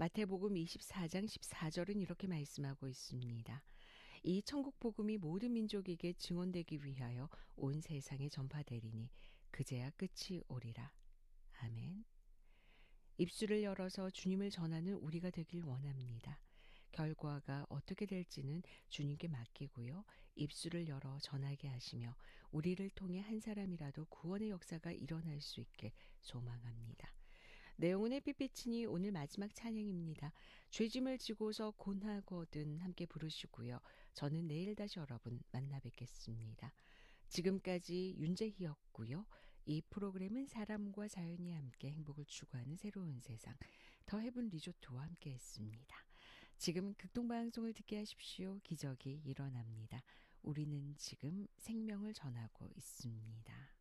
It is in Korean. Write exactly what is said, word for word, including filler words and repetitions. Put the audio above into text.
마태복음 이십사 장 십사 절은 이렇게 말씀하고 있습니다. 이 천국 복음이 모든 민족에게 증언되기 위하여 온 세상에 전파되리니 그제야 끝이 오리라. 아멘. 입술을 열어서 주님을 전하는 우리가 되길 원합니다. 결과가 어떻게 될지는 주님께 맡기고요. 입술을 열어 전하게 하시며 우리를 통해 한 사람이라도 구원의 역사가 일어날 수 있게 소망합니다. 내용은 햇빛비치니 오늘 마지막 찬양입니다. 죄짐을 지고서 곤하거든 함께 부르시고요. 저는 내일 다시 여러분 만나 뵙겠습니다. 지금까지 윤재희였고요. 이 프로그램은 사람과 자연이 함께 행복을 추구하는 새로운 세상 더 헤븐 리조트와 함께 했습니다. 지금 극동방송을 듣게 하십시오. 기적이 일어납니다. 우리는 지금 생명을 전하고 있습니다.